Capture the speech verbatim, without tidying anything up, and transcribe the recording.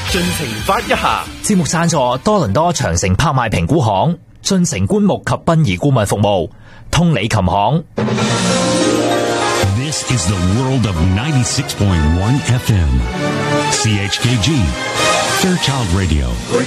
盡情發一下。 節目贊助多倫多長城拍賣評估行、進城棺木及殯儀顧問服務、通理琴行。 This is the world of ninety-six point one F M. C H K G, Fairchild Radio.